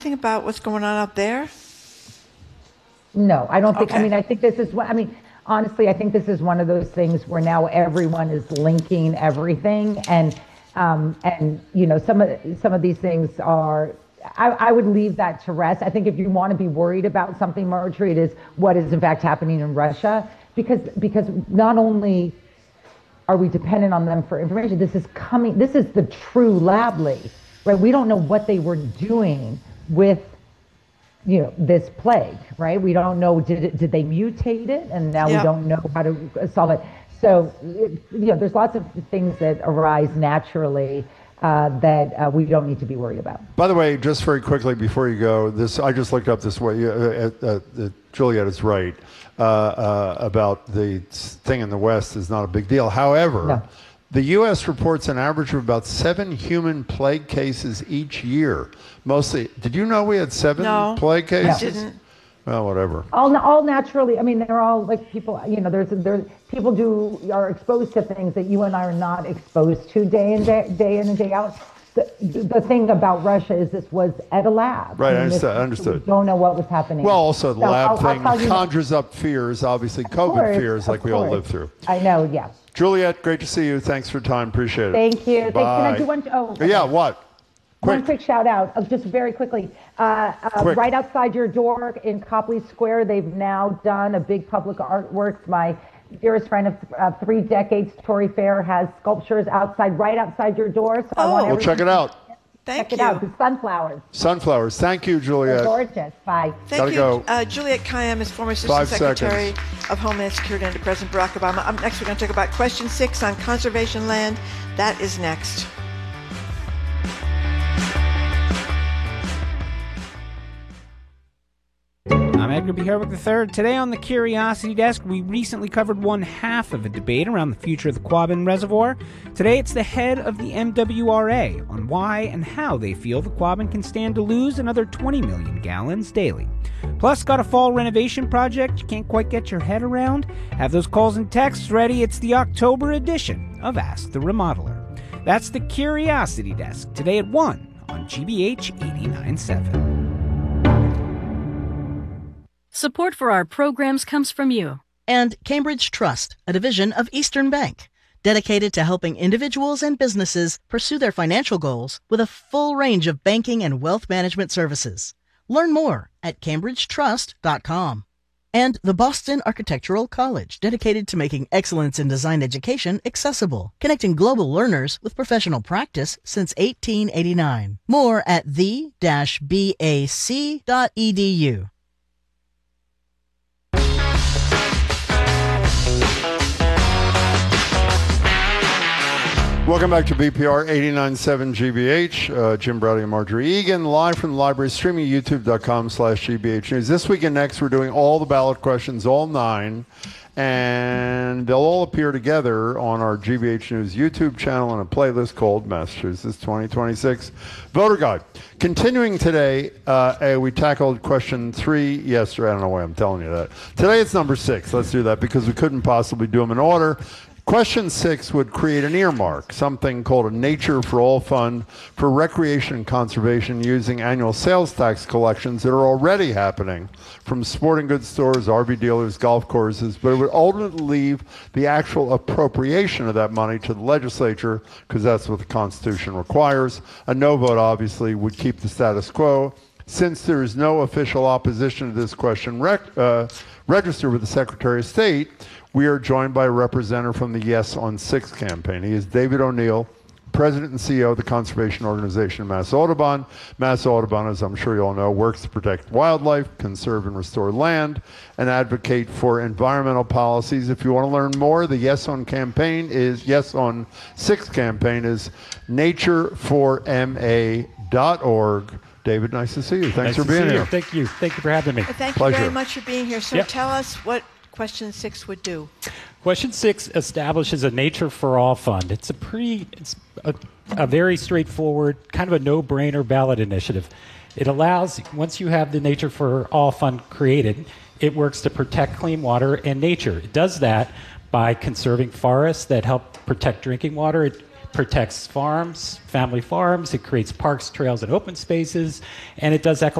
Anything about what's going on out there? No, I don't think. Okay. I mean, I think this is what. I mean, honestly, I think this is one of those things where now everyone is linking everything, and some of these things are. I would leave that to rest. I think if you want to be worried about something, Marjorie, it is what is in fact happening in Russia, because not only are we dependent on them for information, this is the true lab leak, right? We don't know what they were doing with this plague, right? We don't know, did they mutate it, and now we don't know how to solve it. So there's lots of things that arise naturally that we don't need to be worried about. By the way, just very quickly before you go, I just looked up this way. Juliet is right about the thing in the West is not a big deal. However, the U.S. reports an average of about 7 human plague cases each year. Mostly, did you know we had 7 plague cases? No, I didn't. Well, whatever. All naturally. I mean, they're all like people. There's people are exposed to things that you and I are not exposed to day in and day out. The thing about Russia is this was at a lab. Right, I understood. We don't know what was happening. Well, also the lab thing conjures up fears, obviously COVID fears like we all live through. I know, yeah. Juliet, great to see you. Thanks for your time. Appreciate it. Thank you. Bye. Can I do one? Yeah, what? One quick shout out, just very quickly. Right outside your door in Copley Square, they've now done a big public artworks. My dearest friend of 3 decades, Tori Fair, has sculptures right outside your door. So we'll check it out. Thank you. Check it out. The sunflowers. Sunflowers. Thank you, Juliet. They're gorgeous. Bye. Thank you. Go. Juliet Kayyem is former Assistant Secretary of Homeland Security under President Barack Obama. Up next, we're going to talk about question 6 on conservation land. That is next. I'm Edgar B. Herwick III. Today on the Curiosity Desk, we recently covered one half of a debate around the future of the Quabbin Reservoir. Today, it's the head of the MWRA on why and how they feel the Quabbin can stand to lose another 20 million gallons daily. Plus, got a fall renovation project you can't quite get your head around? Have those calls and texts ready. It's the October edition of Ask the Remodeler. That's the Curiosity Desk, today at 1 on GBH 89.7. Support for our programs comes from you. And Cambridge Trust, a division of Eastern Bank, dedicated to helping individuals and businesses pursue their financial goals with a full range of banking and wealth management services. Learn more at cambridgetrust.com. And the Boston Architectural College, dedicated to making excellence in design education accessible, connecting global learners with professional practice since 1889. More at the-bac.edu. Welcome back to BPR 89.7 GBH. Jim Browdy and Marjorie Egan, live from the library, streaming youtube.com/GBH News. This week and next, we're doing all the ballot questions, all 9, and they'll all appear together on our GBH News YouTube channel in a playlist called Massachusetts 2026 Voter Guide. Continuing today, we tackled question 3 yesterday. I don't know why I'm telling you that. Today it's number 6. Let's do that because we couldn't possibly do them in order. Question 6 would create an earmark, something called a Nature for All Fund for recreation and conservation using annual sales tax collections that are already happening from sporting goods stores, RV dealers, golf courses, but it would ultimately leave the actual appropriation of that money to the legislature because that's what the Constitution requires. A no vote, obviously, would keep the status quo. Since there is no official opposition to this question registered with the Secretary of State, we are joined by a representative from the Yes on 6 campaign. He is David O'Neill, President and CEO of the conservation organization Mass Audubon. Mass Audubon, as I'm sure you all know, works to protect wildlife, conserve and restore land, and advocate for environmental policies. If you want to learn more, the Yes on 6 campaign is natureforma.org. David, nice to see you. Thanks for being here. Thank you. Thank you for having me. Thank you very much for being here. So tell us what question 6 would do. Question 6 establishes a Nature for All fund. It's a very straightforward, kind of a no-brainer ballot initiative. It allows, once you have the Nature for All fund created, it works to protect clean water and nature. It does that by conserving forests that help protect drinking water. It protects farms, family farms. It creates parks, trails, and open spaces, and it does ecological